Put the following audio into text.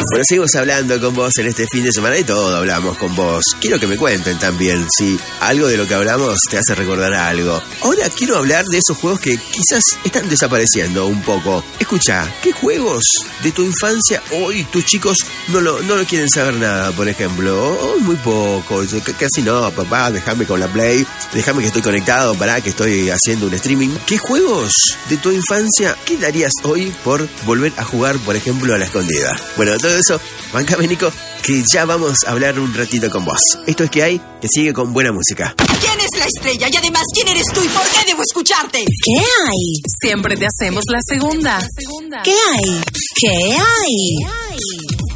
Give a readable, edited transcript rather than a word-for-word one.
Bueno, seguimos hablando con vos en este fin de semana. De todo hablamos con vos. Quiero que me cuenten también si algo de lo que hablamos te hace recordar algo. Ahora quiero hablar de esos juegos que quizás están desapareciendo un poco. Escucha, ¿qué juegos de tu infancia hoy tus chicos no lo quieren saber nada, por ejemplo? Hoy muy poco. Casi no, papá, déjame con la Play. Déjame que estoy conectado, pará, que estoy haciendo un streaming. ¿Qué juegos de tu infancia qué darías hoy por volver a jugar, por ejemplo, a la escondida? Bueno, todo eso, bancame, Nico, que ya vamos a hablar un ratito con vos. Esto es Que Hay, que sigue con buena música. ¿Quién es la estrella? Y además, ¿quién eres tú y por qué debo escucharte? ¿Qué hay? Siempre te hacemos la segunda. ¿Qué hay? ¿Qué hay?